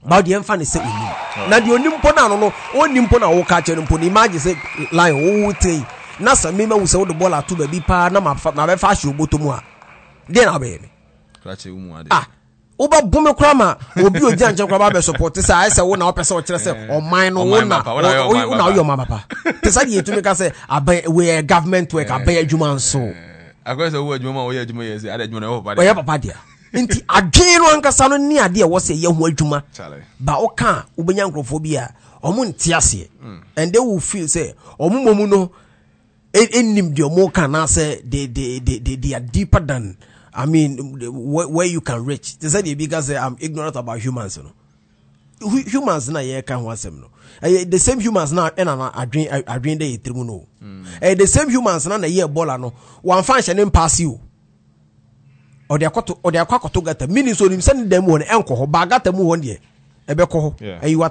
But the enfant is saying, now the Onimpona no, Onimpona will catch an impon, imagine say, line, oh, tay. Nasa Mima will say the ball at 2 baby pa, no, my fast you go to moi. Then I'll be. Oba Bume Krama, will be a giant crab support. This I say, one person or mine or one now your mama. Decided to make us say, I buy where government work, I bear Juman so. I guess the word Juma, where Juma is, I don't know, but I have a padia. Inti again one kasano ni idea was a young Juma. Ba oka ubenyangrophobia, omun tiasi. And they will feel say, Omumuno, enim the Omoka na say they are deeper than. I mean, where you can reach. They said because I'm ignorant about humans. You know? Humans na ye can want them. No, the same humans now. And I drink the tribunal. The same humans now. Na ye bola no. One function in pass you. Or they are quite to get the meaning. So you send them one uncle. Bagata mu one ye. Ebeko. And you are